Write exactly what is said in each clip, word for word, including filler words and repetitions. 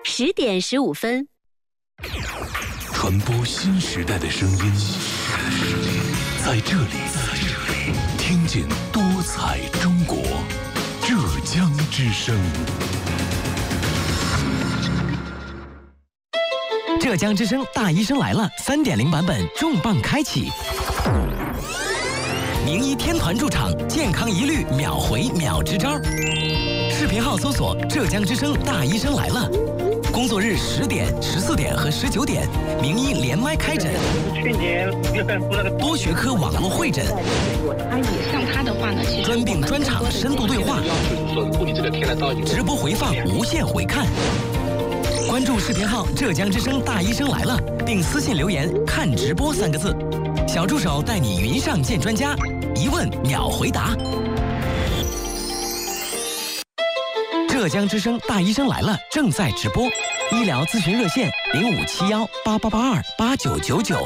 十点十五分， 传播新时代的声音，在这里，听见多彩中国，浙江之声。 浙江之声大医生来了 三点零 版本重磅开启，名医天团驻场，健康一律秒回秒支招。视频号搜索浙江之声大医生来了，工作日十点、十四点和十九点，名医连麦开诊。 去年多学科网络会诊， 他也像他的话呢，其实专病专场深度对话，直播回放无限回看。关注视频号浙江之声大医生来了，并私信留言看直播三个字，小助手带你云上见专家，一问秒回答。浙江之声大医生来了正在直播，医疗咨询热线零五七幺八八八二八九九九。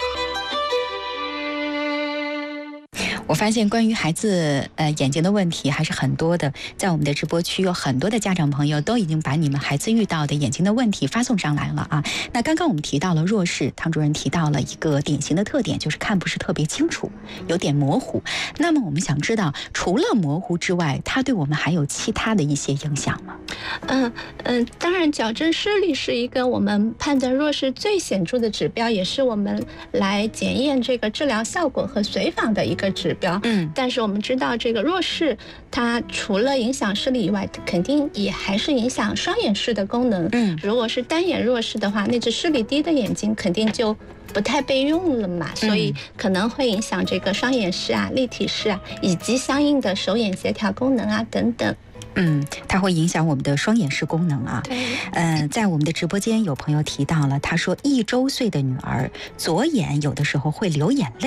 我发现关于孩子呃眼睛的问题还是很多的，在我们的直播区有很多的家长朋友都已经把你们孩子遇到的眼睛的问题发送上来了啊。那刚刚我们提到了弱视，唐主任提到了一个典型的特点，就是看不是特别清楚，有点模糊。那么我们想知道，除了模糊之外，它对我们还有其他的一些影响吗？ 嗯嗯，当然矫正视力是一个我们判断弱视最显著的指标，也是我们来检验这个治疗效果和随访的一个指标。 嗯， 但是我们知道这个弱视，它除了影响视力以外，肯定也还是影响双眼视的功能。 嗯， 如果是单眼弱视的话，那只视力低的眼睛肯定就不太被用了嘛，所以可能会影响这个双眼视啊、立体视啊，以及相应的手眼协调功能啊等等。 嗯，它会影响我们的双眼视功能啊。 对， 呃，在我们的直播间有朋友提到了，他说一周岁的女儿左眼有的时候会流眼泪。